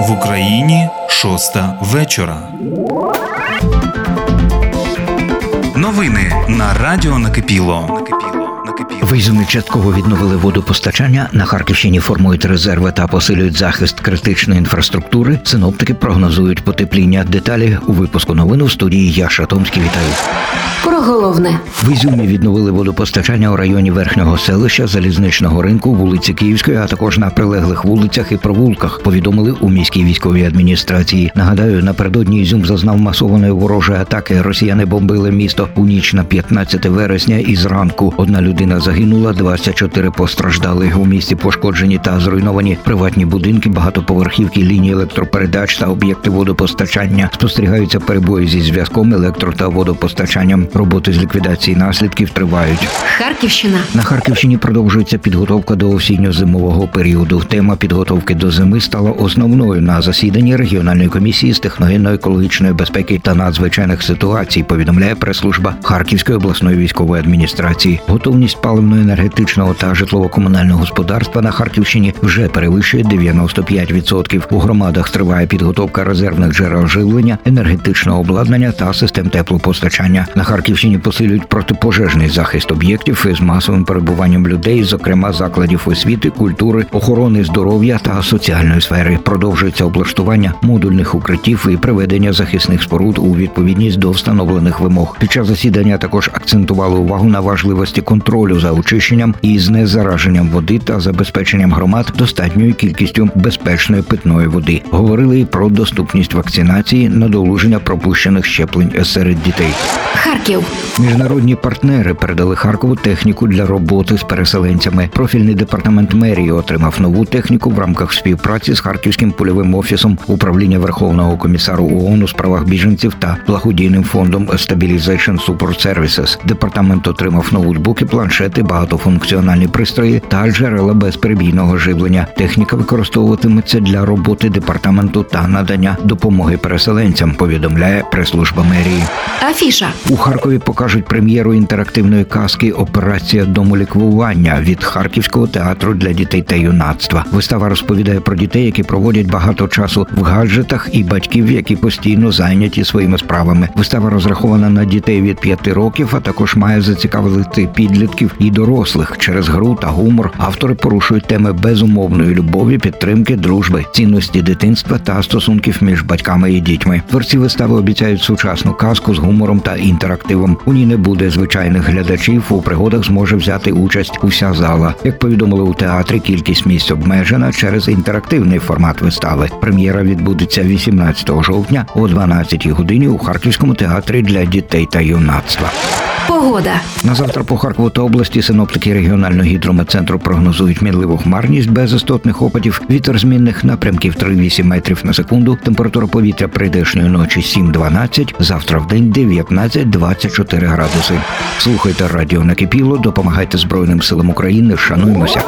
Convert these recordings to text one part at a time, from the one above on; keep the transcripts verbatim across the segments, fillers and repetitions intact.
В Україні шоста вечора. Новини на радіо Накипіло. В Ізюмі частково відновили водопостачання, на Харківщині формують резерви та посилюють захист критичної інфраструктури. Синоптики прогнозують потепління. Деталі у випуску новин у студії Яша Томський. Вітаю. Про головне. В Ізюмі відновили водопостачання у районі Верхнього селища, Залізничного ринку, вулиці Київської, а також на прилеглих вулицях і провулках, повідомили у міській військовій адміністрації. Нагадаю, напередодні Ізюм зазнав масованої ворожої атаки. Росіяни бомбили місто у ніч на п'ятнадцяте вересня і зранку. Одна людина загинула, двадцять чотири постраждали. У місті пошкоджені та зруйновані приватні будинки, багатоповерхівки, лінії електропередач та об'єкти водопостачання. Спостерігаються перебої зі зв'язком, електро- та водопостачанням. Роботи з ліквідації наслідків тривають. Харківщина. На Харківщині продовжується підготовка до осінньо-зимового періоду. Тема підготовки до зими стала основною на засіданні регіональної комісії з техногенно-екологічної безпеки та надзвичайних ситуацій, повідомляє прес-служба Харківської обласної військової адміністрації. Готовність паливно-енергетичного та житлово-комунального господарства на Харківщині вже перевищує дев'яносто п'ять відсотків. У громадах триває підготовка резервних джерел живлення, енергетичного обладнання та систем теплопостачання. На Харківщині посилюють протипожежний захист об'єктів із масовим перебуванням людей, зокрема закладів освіти, культури, охорони здоров'я та соціальної сфери. Продовжується облаштування модульних укриттів і приведення захисних споруд у відповідність до встановлених вимог. Під час засідання також акцентували увагу на важливості контролю за очищенням і знезараженням води та забезпеченням громад достатньою кількістю безпечної питної води. Говорили і про доступність вакцинації, надолуження пропущених щеплень серед дітей. Харків. Міжнародні партнери передали Харкову техніку для роботи з переселенцями. Профільний департамент мерії отримав нову техніку в рамках співпраці з Харківським польовим офісом Управління Верховного комісару ООН у справах біженців та благодійним фондом Stabilization Support Services. Департамент отримав ноутбуки, планшети, багатофункціональні пристрої та джерела безперебійного живлення. Техніка використовуватиметься для роботи департаменту та надання допомоги переселенцям, повідомляє прес-служба мерії. Афіша. У Харкові покажуть прем'єру інтерактивної казки «Операція домоліквування» від Харківського театру для дітей та юнацтва. Вистава розповідає про дітей, які проводять багато часу в гаджетах, і батьків, які постійно зайняті своїми справами. Вистава розрахована на дітей від п'яти років, а також має зацікавити підлітків і дорослих. Через гру та гумор автори порушують теми безумовної любові, підтримки, дружби, цінності дитинства та стосунків між батьками і дітьми. Творці вистави обіцяють сучасну казку з гумором та інтерактивом. У ній не буде звичайних глядачів, у пригодах зможе взяти участь уся зала. Як повідомили у театрі, кількість місць обмежена через інтерактивний формат вистави. Прем'єра відбудеться вісімнадцятого жовтня о дванадцятій годині у Харківському театрі для дітей та юнацтва. Погода. На завтра по Харкову та області синоптики регіонального гідрометцентру прогнозують мінливу хмарність без істотних опадів, вітер змінних напрямків три-вісім метрів на секунду, температура повітря прийдешньої ночі сім-дванадцять, завтра в день дев'ятнадцять-двадцять чотири градуси. Слухайте радіо Накипіло, допомагайте Збройним силам України, шануймося.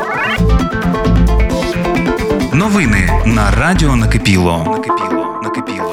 Новини на радіо Накипіло. Накипіло. Накипіло.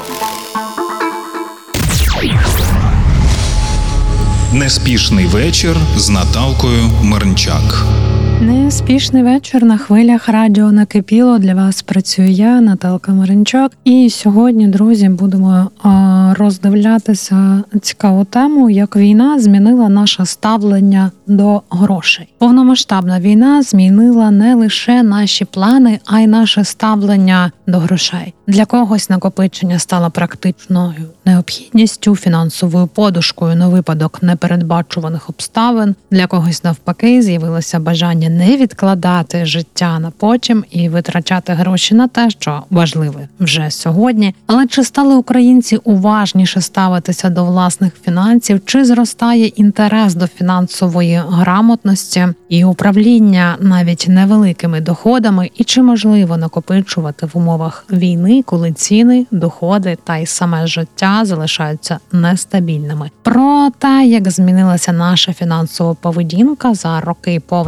Неспішний вечір з Наталкою Мирнчак. Неспішний вечір на хвилях радіо Накипіло. Для вас працюю я, Наталка Мирнчак. І сьогодні, друзі, будемо роздивлятися цікаву тему, як війна змінила наше ставлення до грошей. Повномасштабна війна змінила не лише наші плани, а й наше ставлення до грошей. Для когось накопичення стало практичною необхідністю, фінансовою подушкою на випадок непередбачуваних обставин. Для когось, навпаки, з'явилося бажання не відкладати життя на потім і витрачати гроші на те, що важливе вже сьогодні. Але чи стали українці уважніше ставитися до власних фінансів, чи зростає інтерес до фінансової грамотності і управління навіть невеликими доходами, і чи можливо накопичувати в умовах війни, коли ціни, доходи та й саме життя залишаються нестабільними? Про те, як змінилася наша фінансова поведінка за роки повномасштабної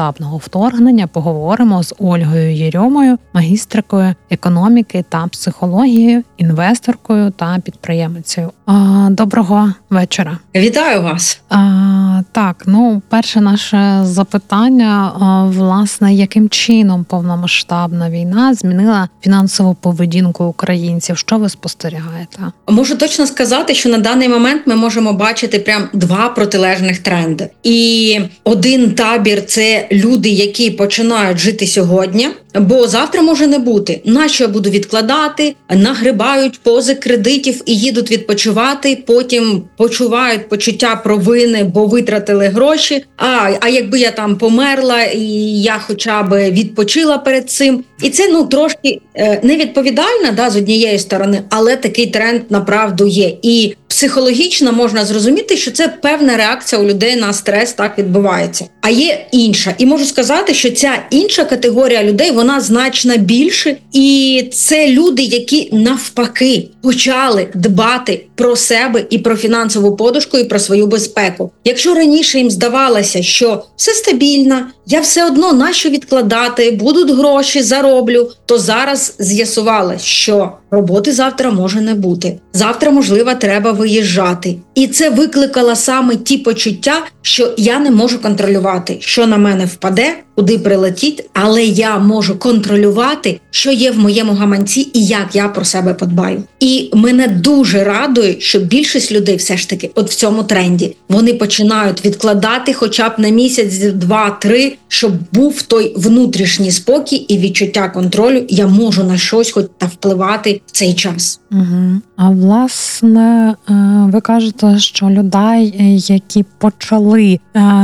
повномасштабного вторгнення поговоримо з Ольгою Єрьомою, магістрикою економіки та психології, інвесторкою та підприємицею. Доброго вечора. Вітаю вас. А, так, ну, перше наше запитання, а, власне, яким чином повномасштабна війна змінила фінансову поведінку українців? Що ви спостерігаєте? Можу точно сказати, що на даний момент ми можемо бачити прям два протилежних тренди. І один табір – це люди, які починають жити сьогодні, бо завтра може не бути. Нащо я буду відкладати, нагрибають пози кредитів і їдуть відпочивати, потім почувають почуття провини, бо витратили гроші. А, а якби я там померла, і я хоча б відпочила перед цим. І це, ну, трошки е, невідповідально, да, з однієї сторони, але такий тренд направду є. І психологічно можна зрозуміти, що це певна реакція у людей на стрес, так відбувається. А є інша. І можу сказати, що ця інша категорія людей, вона значно більше. І це люди, які навпаки почали дбати про себе і про фінансову подушку, і про свою безпеку. Якщо раніше їм здавалося, що все стабільно, я все одно нащо відкладати, будуть гроші, зароблю, то зараз з'ясувалось, що роботи завтра може не бути. Завтра, можливо, треба виїжджати. І це викликало саме ті почуття, що я не можу контролювати, що на мене впаде, куди прилетить, але я можу контролювати, що є в моєму гаманці і як я про себе подбаю. І мене дуже радує, що більшість людей все ж таки от в цьому тренді. Вони починають відкладати хоча б на місяць, два, три, щоб був той внутрішній спокій і відчуття контролю. Я можу на щось хоч та впливати в цей час. Угу. А власне, ви кажете, що людей, які почали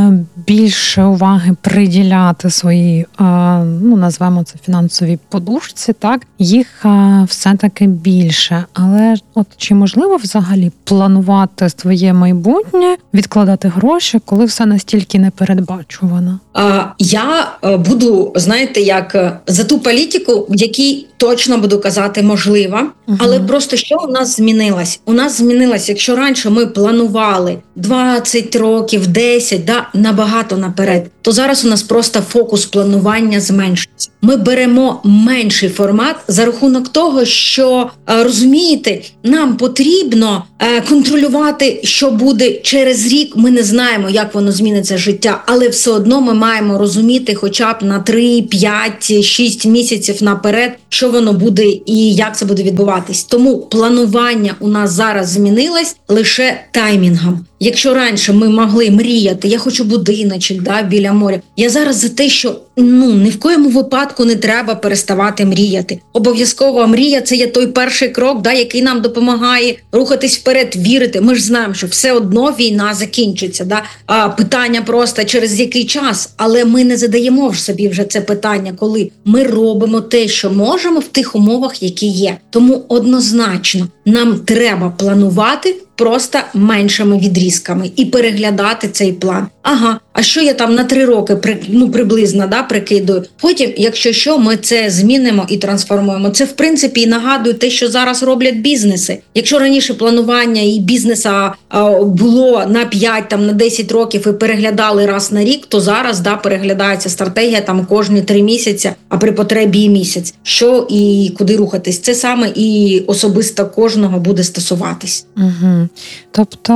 більше уваги приділяти своїй, ну, назвемо це фінансовій подушці, так, їх все-таки більше. Але от чи можливо взагалі планувати своє майбутнє, відкладати гроші, коли все настільки непередбачувано? А, я буду, знаєте, як за ту політику, в якій точно буду казати можливо, угу. Але просто що у нас змінилось? У нас змінилось, якщо раніше ми планували двадцять років, десять, да, набагато наперед, то зараз у нас просто фокус планування зменшується. Ми беремо менший формат за рахунок того, що, розумієте, нам потрібно контролювати, що буде через рік. Ми не знаємо, як воно зміниться життя, але все одно ми маємо розуміти хоча б на три, п'ять, шість місяців наперед, що воно буде і як це буде відбуватись. Тому планування у нас зараз змінилось лише таймінгом. Якщо раніше ми могли мріяти, я хочу будиночок, да, біля моря, я зараз за те, що ну ні в коєму випадку не треба переставати мріяти. Обов'язково мрія – це є той перший крок, да, який нам допомагає рухатись вперед, вірити. Ми ж знаємо, що все одно війна закінчиться. Да? А, питання просто через який час, але ми не задаємо в собі вже це питання, коли ми робимо те, що можемо в тих умовах, які є. Тому однозначно нам треба планувати просто меншими відрізками і переглядати цей план. Ага, а що я там на три роки ну, приблизно да, прикидую? Потім, якщо що, ми це змінимо і трансформуємо. Це, в принципі, і нагадує те, що зараз роблять бізнеси. Якщо раніше планування і бізнеса а, було на п'ять, там, на десять років і переглядали раз на рік, то зараз да, переглядається стратегія там кожні три місяці, а при потребі і місяць. Що і куди рухатись? Це саме і особисто кожного буде стосуватись. Угу. Тобто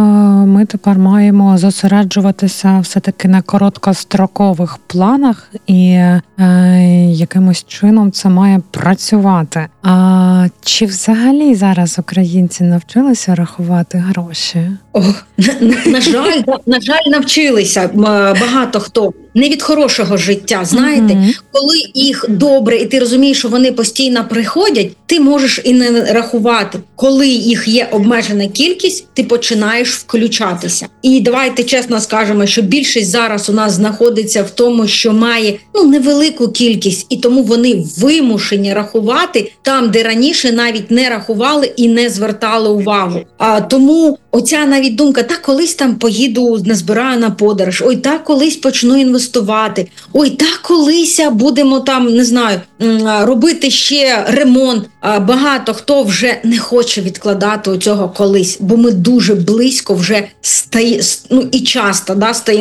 ми тепер маємо зосереджуватися все-таки на короткострокових планах і якимось чином це має працювати. А чи взагалі зараз українці навчилися рахувати гроші? О, на, на жаль, на жаль, навчилися багато хто. Не від хорошого життя, знаєте, mm-hmm. коли їх добре, і ти розумієш, що вони постійно приходять, ти можеш і не рахувати. Коли їх є обмежена кількість, ти починаєш включатися. І давайте чесно скажемо, що більшість зараз у нас знаходиться в тому, що має ну невелику кількість, і тому вони вимушені рахувати там, де раніше навіть не рахували і не звертали увагу. А тому оця навіть думка, та колись там поїду, назбираю на подорож, ой, та колись почну інвестувати, ой, та колись будемо там, не знаю, робити ще ремонт. Багато хто вже не хоче відкладати у цього колись, бо ми дуже близько вже стає, ну і часто да, стаємо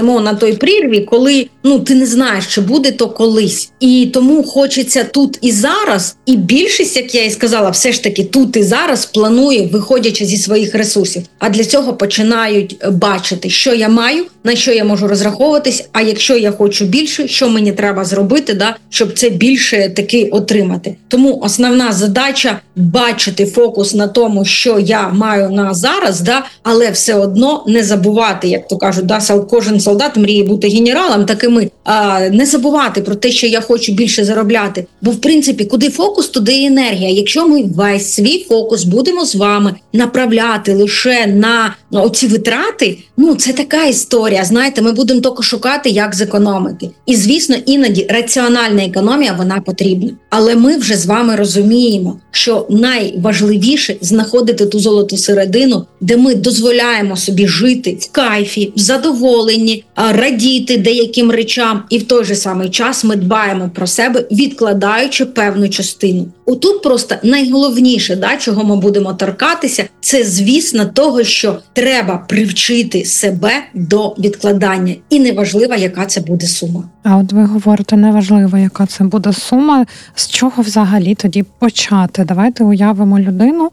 стоїмо на той прірві, коли ну ти не знаєш, чи буде то колись. І тому хочеться тут і зараз, і більшість, як я і сказала, все ж таки тут і зараз планує, виходячи зі своїх ресурсів. А для цього починають бачити, що я маю, на що я можу розраховуватись, а якщо я хочу більше, що мені треба зробити, да, щоб це більше таки отримати. Тому основна задача – бачити фокус на тому, що я маю на зараз, да, але все одно не забувати, як то кажуть, да, кожен солдат мріє бути генералом, так і ми. А, не забувати про те, що я хочу більше заробляти. Бо, в принципі, куди фокус, туди і енергія. Якщо ми весь свій фокус будемо з вами направляти лише на ну, оці витрати, ну, це така історія, знаєте, ми будемо тільки шукати, як зекономити. І, звісно, іноді раціональна економія, вона потрібна. Але ми вже з вами розуміємо, що найважливіше знаходити ту золоту середину, де ми дозволяємо собі жити в кайфі, в задоволенні, радіти деяким речам, і в той же самий час ми дбаємо про себе, відкладаючи певну частину. Отут просто найголовніше, да, чого ми будемо торкатися, це, звісно, того, що треба привчити себе до відкладання. І неважливо, яка це буде сума. А от ви говорите, неважливо, яка це буде сума. З чого взагалі тоді почати? Давайте уявимо людину,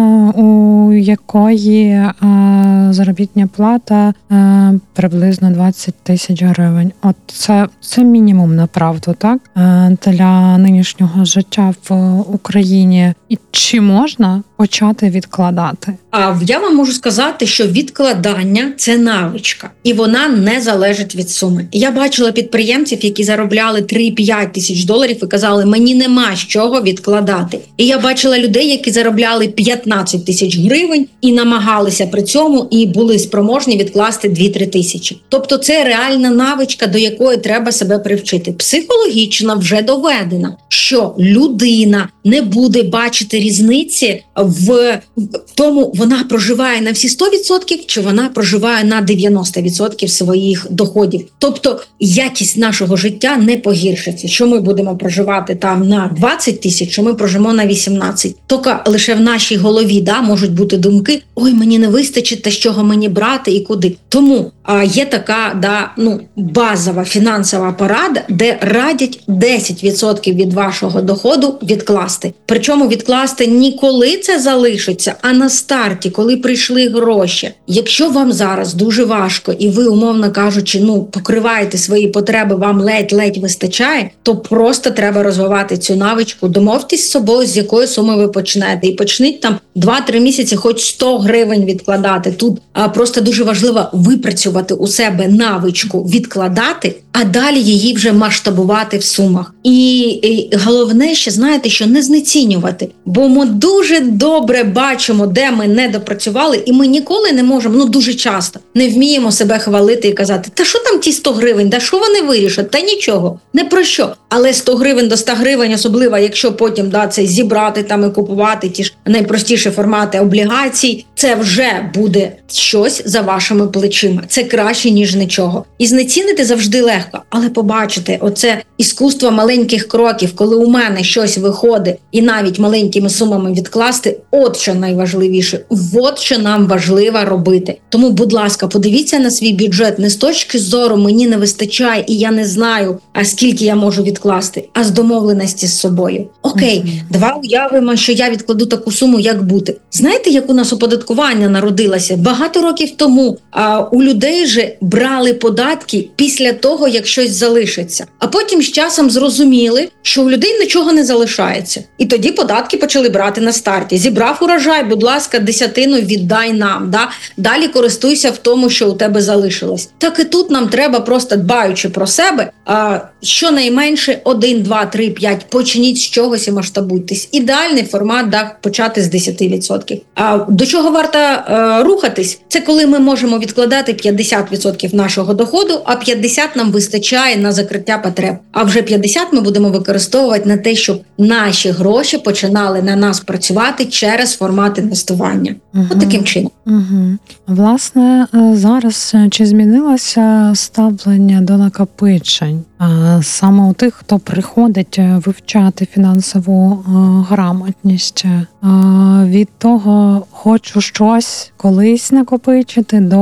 у якої заробітня плата приблизно двадцять тисяч гривень. От це, це мінімум, направду, так? Для нинішнього життя в Україні. І чи можна почати відкладати? А я вам можу сказати, що відкладання – це навичка. І вона не залежить від суми. Я бачила підприємців, які заробляли три-п'ять тисяч доларів і казали, мені нема з чого відкладати. І я бачила людей, які заробляли п'ятнадцять тисяч гривень і намагалися при цьому і були спроможні відкласти дві-три тисячі. Тобто це реальна навичка, до якої треба себе привчити. Психологічно вже доведено, що людина не буде бачити різниці в тому, вона проживає на всі сто відсотків, чи вона проживає на дев'яносто відсотків своїх доходів. Тобто якість нашого життя не погіршиться, що ми будемо проживати там на двадцять тисяч, що ми прожимо на вісімнадцять. Тільки лише в нашій голові да, можуть бути думки, ой, мені не вистачить, та з чого мені брати і куди. Тому а, є така да, ну, базова фінансова порада, де радять десять відсотків від вашого доходу відкласти. Причому відкласти не коли це залишиться, а на старті, коли прийшли гроші. Якщо вам зараз дуже важко і ви, умовно кажучи, ну, покриваєте свої потреби, вам ледь-ледь вистачає, то просто треба розвивати цю навичку. Домовтесь з собою, з якої суми ви почнете. І почніть там два-три місяці хоч сто гривень відкладати. Тут а, просто дуже важливо випрацювати у себе навичку відкладати, а далі її вже масштабувати в сумах. І, і головне ще, знаєте, що не знецінювати. Бо ми дуже добре бачимо, де ми не допрацювали, і ми ніколи не можемо, ну дуже часто, не вміємо себе хвалити і казати, та що там ті сто гривень, та що вони вирішать, та нічого, не про що. Але сто гривень до ста гривень, особливо, якщо потім да, це зібрати там і купувати ті ж найпростіші формати облігацій, це вже буде щось за вашими плечима. Це краще, ніж нічого. І знецінити завжди легко, але побачити оце іскусство маленьких кроків, коли у мене щось виходить і навіть маленькими сумами відкласти, от що найважливіше, от що нам важливо робити. Тому, будь ласка, подивіться на свій бюджет не з точки зору мені не вистачає і я не знаю, а скільки я можу відкласти, а з домовленості з собою. Окей, mm-hmm. давай уявимо, що я відкладу таку суму, як бути. Знаєте, як у нас оподаткування народилося? Багато років тому а, у людей же брали податки після того, як щось залишиться. А потім з часом зрозуміли, що у людей нічого не залишається. І тоді податки почали брати на старті. Зібрав урожай, будь ласка, десятину віддай нам. Да? Далі користуйся в тому, що у тебе залишилось. Так і тут нам треба просто, дбаючи про себе, а, щонайменше один, два, три, п'ять, почніть з чогось і масштабуйтесь. Ідеальний формат да, почати з десять відсотків. А до чого варто а, рухатись? Це коли ми можемо відкладати п'ятдесят відсотків нашого доходу, а п'ятдесят нам вистачає на закриття потреб. А вже п'ятдесят ми будемо використовувати на те, щоб наші гроші починали на нас працювати через формат інвестування. Угу. От таким чином. Угу. Власне, зараз чи змінилося ставлення до накопичень? Саме у тих, хто приходить вивчати фінансову грамотність, від того хочу щось колись накопичити до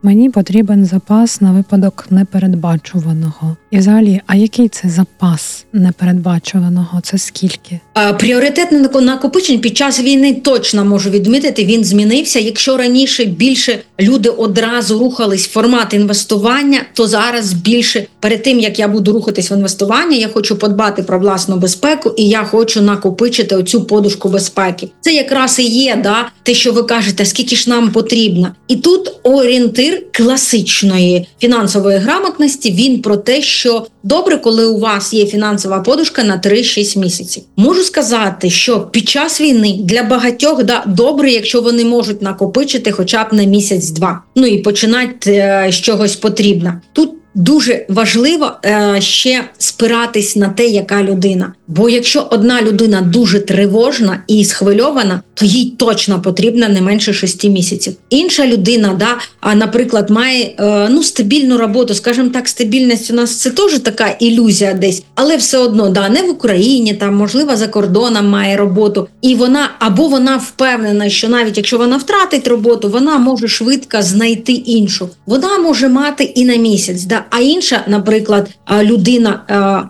мені потрібен запас на випадок непередбачуваного. І взагалі, а який це запас непередбачуваного? Це скільки? Пріоритетне накопичення під час війни точно можу відмітити, він змінився. Якщо раніше більше люди одразу рухались в формат інвестування, то зараз більше перед тим, як я буду рухатись в інвестування, я хочу подбати про власну безпеку і я хочу накопичити оцю подушку безпеки. Це якраз і є, да, те, що ви кажете, скільки ж нам потрібно. І тут орієнтир класичної фінансової грамотності, він про те, що добре, коли у вас є фінансова подушка на три-шість місяців. Можу сказати, що під час війни для багатьох да, добре, якщо вони можуть накопичити хоча б на місяць-два. Ну і починати е, з чогось потрібно. Тут дуже важливо е, ще спиратись на те, яка людина. Бо якщо одна людина дуже тривожна і схвильована, то їй точно потрібно не менше шести місяців. Інша людина, да, а, наприклад, має е, ну, стабільну роботу, скажімо так, стабільність у нас це теж така ілюзія десь, але все одно, да, не в Україні, там, можливо, за кордоном має роботу. І вона, або вона впевнена, що навіть якщо вона втратить роботу, вона може швидко знайти іншу. Вона може мати і на місяць, да. А інша, наприклад, людина,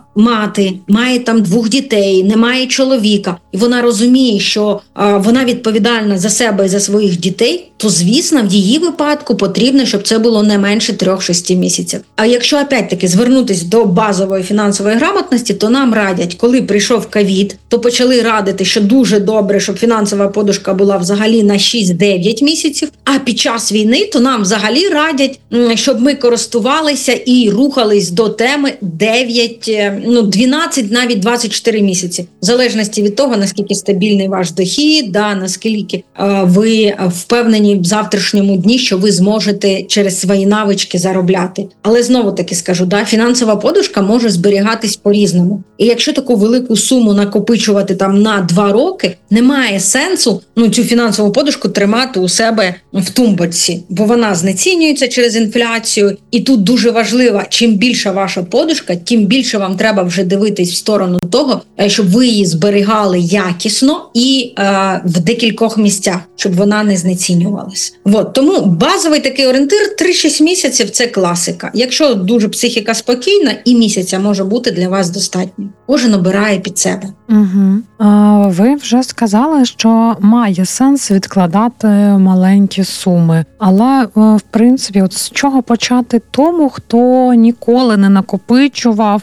мати, має там двох дітей, не має чоловіка, і вона розуміє, що вона відповідальна за себе і за своїх дітей, то, звісно, в її випадку потрібно, щоб це було не менше трьох-шести місяців. А якщо, опять-таки, звернутися до базової фінансової грамотності, то нам радять, коли прийшов ковід, то почали радити, що дуже добре, щоб фінансова подушка була взагалі на шість-дев'ять місяців, а під час війни, то нам взагалі радять, щоб ми користувалися і рухались до теми дев'ять, ну, дванадцять, навіть двадцять чотири місяці. В залежності від того, наскільки стабільний ваш дохід, да, наскільки е, ви впевнені в завтрашньому дні, що ви зможете через свої навички заробляти. Але знову-таки скажу, да, фінансова подушка може зберігатись по-різному. І якщо таку велику суму накопичувати там на два роки, немає сенсу ну, цю фінансову подушку тримати у себе в тумбочці, бо вона знецінюється через інфляцію. І тут дуже важливо, чим більша ваша подушка, тим більше вам треба вже дивитись в сторону того, щоб ви її зберігали якісно і е, в декількох місцях, щоб вона не знецінювалася. От, тому базовий такий орієнтир три-шість місяців – це класика. Якщо дуже психіка спокійна, і місяця може бути для вас достатньо. Кожен обирає під себе. Угу. А, ви вже сказали, що має сенс відкладати маленькі суми. Але, в принципі, от з чого почати тому, хто ніколи не накопичував,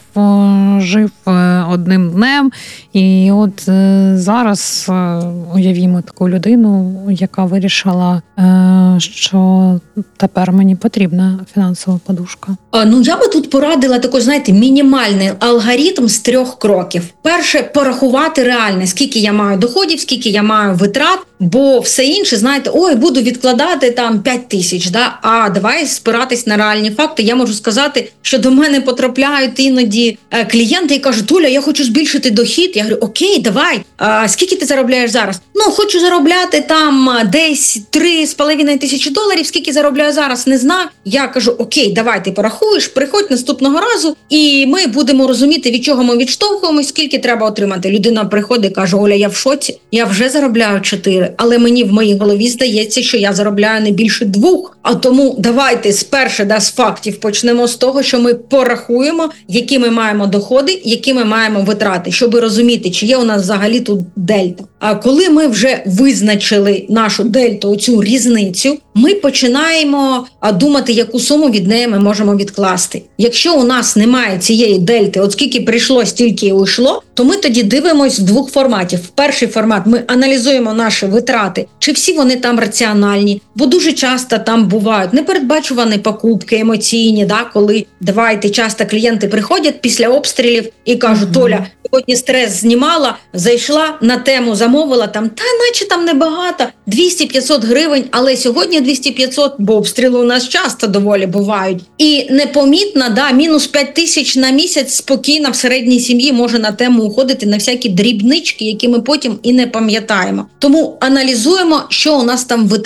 жив одним днем, і от зараз уявімо таку людину, яка вирішила, що тепер мені потрібна фінансова подушка. Ну, я би тут порадила такий, знаєте, мінімальний алгоритм з трьох кроків. Перше, порахувати реально, скільки я маю доходів, скільки я маю витрат, бо все інше, знаєте, ой, буду відкладати там п'ять тисяч, да? А давай спиратись на реальні факти. Я можу сказати, що до мене потрапляють іноді клієнти і кажуть, Оля, я хочу збільшити дохід. Я говорю, окей, давай, а скільки ти заробляєш зараз? Ну, хочу заробляти там десь три з половиною тисячі доларів, скільки заробляю зараз, не знаю. Я кажу, окей, давай, ти порахуєш, приходь наступного разу, і ми будемо розуміти, від чого ми відштовхуємось, скільки треба отримати. Людина приходить і каже, Оля, я в шоці, я вже заробляю чотири, але мені в моїй голові здається, що я заробляю не більше двох. А тому давайте спершу да, з фактів почнемо з того, що ми порахуємо, які ми маємо доходи, які ми маємо витрати, щоб розуміти, чи є у нас взагалі тут дельта. А коли ми вже визначили нашу дельту, оцю різницю, ми починаємо думати, яку суму від неї ми можемо відкласти. Якщо у нас немає цієї дельти, от скільки прийшло, стільки і уйшло, то ми тоді дивимося в двох форматів. Перший формат – ми аналізуємо наші витрати, чи всі вони там раціональні, бо дуже часто там бувають непередбачувані покупки емоційні, да, коли, давайте, часто клієнти приходять після обстрілів і кажуть, mm-hmm. Оля, сьогодні стрес знімала, зайшла на тему, замовила там, та наче там небагато, двісті-п'ятсот гривень, але сьогодні двісті-п'ятсот, бо обстріли у нас часто доволі бувають. І непомітно, да, мінус п'ять тисяч на місяць спокійно в середній сім'ї може на тему уходити на всякі дрібнички, які ми потім і не пам'ятаємо. Тому аналізуємо, що у нас там в витратах.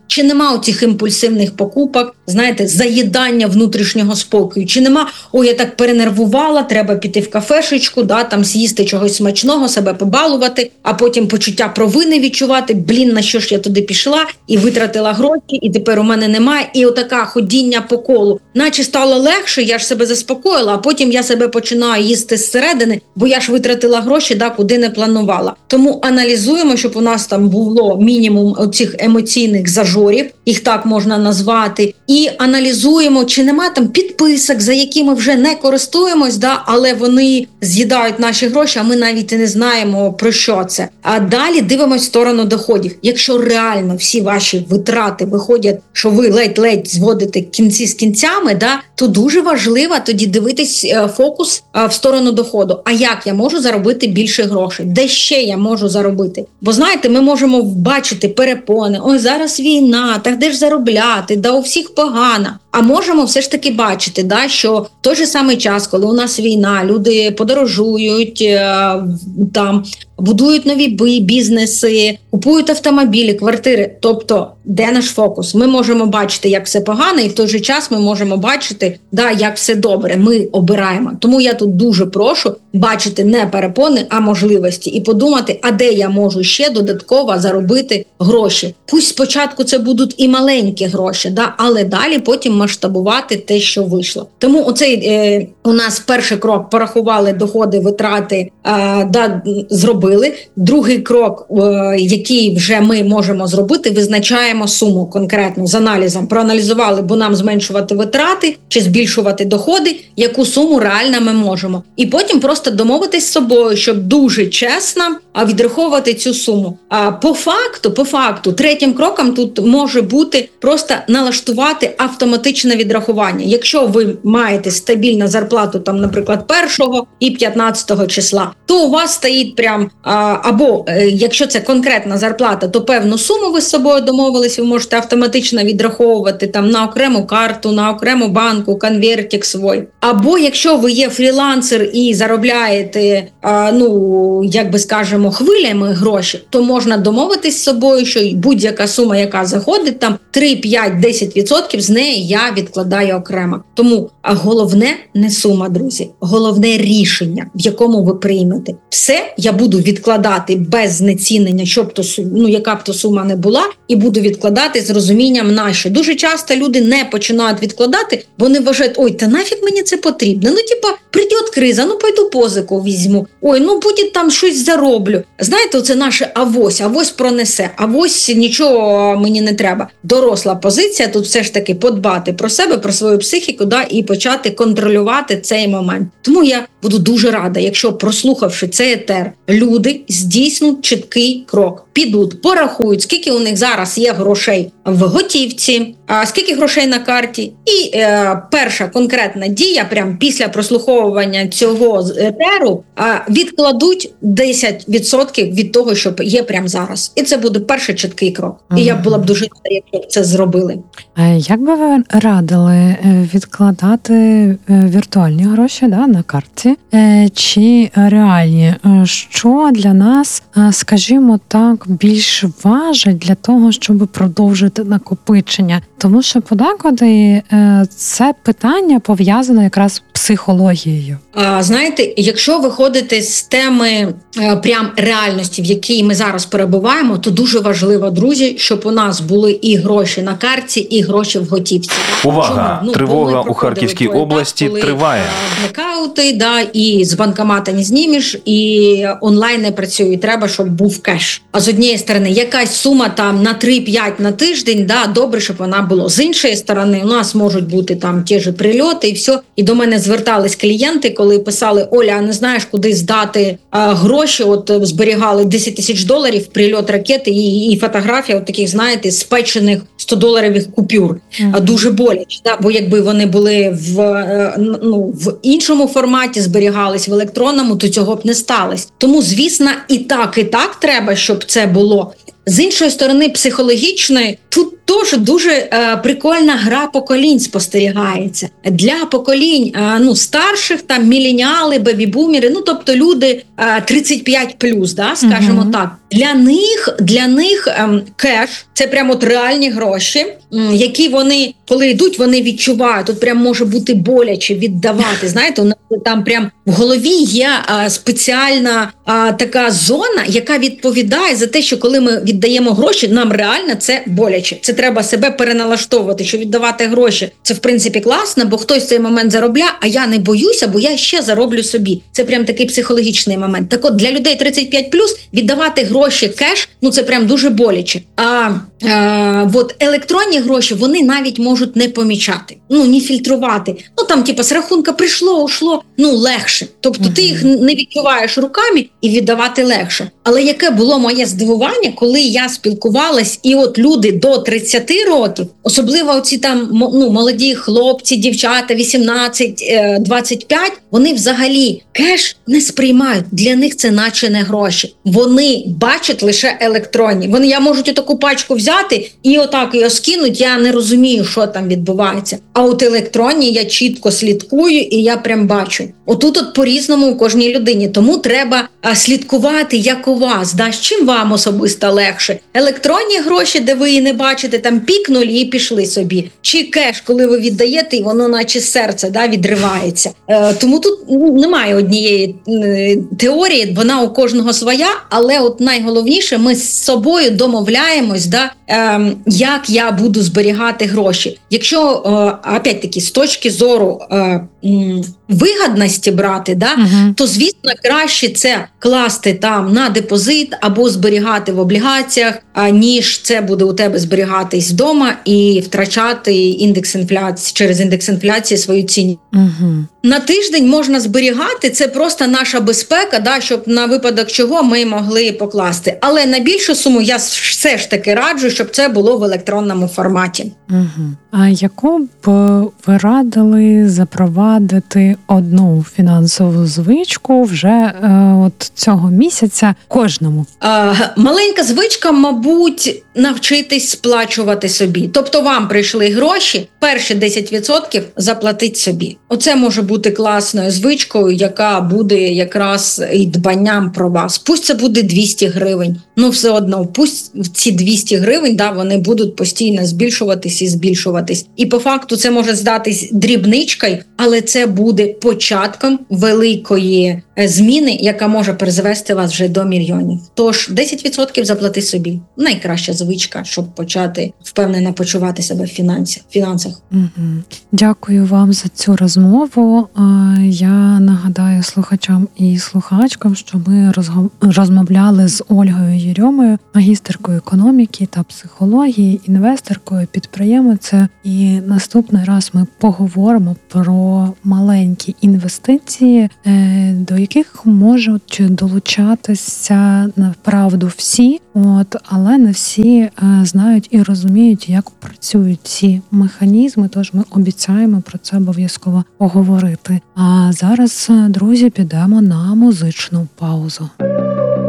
Чи нема оцих імпульсивних покупок, знаєте, заїдання внутрішнього спокою? Чи нема, ой, я так перенервувала, треба піти в кафешечку, да, там з'їсти чогось смачного, себе побалувати, а потім почуття провини відчувати, блін, на що ж я туди пішла і витратила гроші, і тепер у мене немає. І отака ходіння по колу. Наче стало легше, я ж себе заспокоїла, а потім я себе починаю їсти зсередини, бо я ж витратила гроші, да, куди не планувала. Тому аналізуємо, щоб у нас там було мінімум оцих емоційних зажорів, їх так можна назвати, і аналізуємо, чи нема там підписок, за якими вже не користуємось, да, але вони з'їдають наші гроші, а ми навіть і не знаємо, про що це. А далі дивимось в сторону доходів. Якщо реально всі ваші витрати виходять, що ви ледь-ледь зводите кінці з кінцями, да, то дуже важливо тоді дивитись фокус в сторону доходу. А як я можу заробити більше грошей? Де ще я можу заробити? Бо знаєте, ми можемо бачити перепони. Ой, зараз війна, так де ж заробляти? Да у всіх погано. А можемо все ж таки бачити, да, що в той же самий час, коли у нас війна, люди подорожують, там, будують нові бізнеси, купують автомобілі, квартири. Тобто, де наш фокус? Ми можемо бачити, як все погано, і в той же час ми можемо бачити, да, як все добре. Ми обираємо. Тому я тут дуже прошу бачити не перепони, а можливості. І подумати, а де я можу ще додатково заробити гроші. Пусть спочатку це будуть і маленькі гроші, да, але далі потім масштабувати те, що вийшло. Тому оцей е, у нас перший крок, порахували доходи, витрати, е, да, зробили. Другий крок, е, який вже ми можемо зробити, визначаємо суму конкретно з аналізом. Проаналізували, бо нам зменшувати витрати чи збільшувати доходи, яку суму реально ми можемо. І потім просто домовитись з собою, щоб дуже чесно відраховувати цю суму. А по факту, по факту, третім кроком тут може бути просто налаштувати автоматичне відрахування. Якщо ви маєте стабільну зарплату, там, наприклад, першого і п'ятнадцятого числа, то у вас стоїть прям, а, або якщо це конкретна зарплата, то певну суму ви з собою домовились, ви можете автоматично відраховувати там на окрему карту, на окрему банку, конвертик свій. Або якщо ви є фрілансер і заробляєте, а, ну, як би скажемо, хвилями гроші, то можна домовитись з собою, що будь-яка сума, яка заходить, там три, п'ять, десять відсотків з неї я відкладаю окремо. Тому а головне не сума, друзі, головне рішення, в якому ви приймете. Все я буду відкладати без знецінення, щоб то сума, ну яка б то сума не була, і буду відкладати з розумінням наше. Дуже часто люди не починають відкладати, бо вони вважають, ой, та нафіг мені це потрібно? Ну, типа, прийде криза, ну пойду позику візьму. Ой, ну буде там щось зароблю. Знаєте, оце наше авось, авось пронесе, авось нічого мені не треба. Доросла позиція, тут все ж таки подбати про себе, про свою психіку, да, і почати контролювати цей момент. Тому я буду дуже рада, якщо, прослухавши цей етер, люди здійснуть чіткий крок. Підуть, порахують, скільки у них зараз є грошей в готівці, а скільки грошей на карті. І е, перша конкретна дія, прямо після прослуховування цього етеру, е, відкладуть десять відсотків від того, що є прямо зараз. І це буде перший чіткий крок. Ага. І я була б дуже рада, якщо б це зробили. А як би ви радили відкладати віртуальні гроші, да, на карті, чи реальні? Що для нас, скажімо так, більш важить для того, щоб продовжити накопичення? Тому що подекуди це питання пов'язане якраз з психологією. А, знаєте, якщо виходити з теми а, прям реальності, в якій ми зараз перебуваємо, то дуже важливо, друзі, щоб у нас були і гроші на карті, і гроші в готівці. Увага! Ну, тривога у Харківській області етап, триває. Блекаути, да, і з банкомата не знімеш, і онлайн не працює. Треба, щоб був кеш. А з однієї сторони, якась сума там на три-п'ять на тиждень, да, добре, щоб вона була. З іншої сторони, у нас можуть бути там ті ж прильоти і все. І до мене звертались клієнти, коли писали: Оля, а не знаєш, куди здати а, гроші? От зберігали десять тисяч доларів, прильот ракети і, і фотографія от таких, знаєте, спечених сто-доларових купюр. Mm-hmm. Дуже боляче, да? Бо якби вони були в, ну, в іншому форматі, зберігались в електронному, то цього б не сталося. Тому, звісно, і так, і так треба, щоб це було. З іншої сторони, психологічної, тут теж дуже е, прикольна гра поколінь спостерігається. Для поколінь е, ну, старших, там міленіали, бебі-бумери, ну тобто люди е, тридцять п'ять плюс, да, скажімо uh-huh. так. Для них, для них е, кеш – це прямо от реальні гроші, е, які вони, коли йдуть, вони відчувають. Тут прям може бути боляче віддавати. Знаєте, у нас там прям в голові є е, спеціальна е, така зона, яка відповідає за те, що коли ми віддаємо гроші, нам реально це боляче. Це треба себе переналаштовувати, що віддавати гроші – це, в принципі, класно, бо хтось в цей момент заробляє, а я не боюся, бо я ще зароблю собі. Це прям такий психологічний момент. Так от, для людей тридцять п'ять плюс віддавати гроші кеш, ну це прям дуже боляче. А, а от електронні гроші, вони навіть можуть не помічати, ну, не фільтрувати. Ну, там, типу, з рахунка прийшло, ушло, ну, легше. Тобто uh-huh. ти їх не відчуваєш руками і віддавати легше. Але яке було моє здивування, коли я спілкувалась, і от люди до тридцяти років, особливо оці там, ну, молоді хлопці, дівчата, вісімнадцять двадцять п'ять, вони взагалі кеш не сприймають. Для них це наче не гроші. Вони бачать лише електронні. Вони, я можу таку пачку взяти і отак її скинуть, я не розумію, що там відбувається. А от електронні я чітко слідкую і я прям бачу. Отут от по-різному у кожній людині. Тому треба а, слідкувати, як у вас, да, з чим вам особисто легше. Електронні гроші, де ви її не бачите, там пікнули і пішли собі. Чи кеш, коли ви віддаєте, і воно наче серце, да, відривається. Е, тому тут ну, немає однієї е, теорії, вона у кожного своя, але от найголовніше, ми з собою домовляємось, да, е, як я буду зберігати гроші. Якщо, е, опять-таки, з точки зору е, м, вигідності брати, да, uh-huh. то, звісно, краще це класти там на депозит або зберігати в облігаціях, а, ніж це буде у тебе зберігатись вдома і втрачати індекс інфляції, через індекс інфляції свою цінність. Uh-huh. На тиждень можна зберігати, це просто наша безпека, да, щоб на випадок чого ми могли покласти. Але на більшу суму я все ж таки раджу, щоб це було в електронному форматі. Uh-huh. А яку б ви радили запровадити одну фінансову звичку вже е, от цього місяця кожному? А, маленька звичка, мабуть, навчитись сплачувати собі. Тобто вам прийшли гроші, перші десять відсотків заплатить собі. Оце може бути класною звичкою, яка буде якраз і дбанням про вас. Пусть це буде двісті гривень, ну все одно, пусть ці двісті гривень, да, вони будуть постійно збільшуватись і збільшуватись. І по факту це може здатись дрібничкою, але це буде початком великої зміни, яка може призвести вас вже до мільйонів. Тож десять відсотків заплати собі. Найкраща звичка, щоб почати впевнено почувати себе в фінансах. фінансах. Угу. Дякую вам за цю розмову. Я нагадаю слухачам і слухачкам, що ми розмовляли з Ольгою Єрьомою, магістеркою економіки та психології, інвесторкою, підприємицею. І наступний раз ми поговоримо про маленькі інвестиції, до яких можуть долучатися направду всі, от, але не всі знають і розуміють, як працюють ці механізми, тож ми обіцяємо про це обов'язково поговорити. А зараз, друзі, підемо на музичну паузу.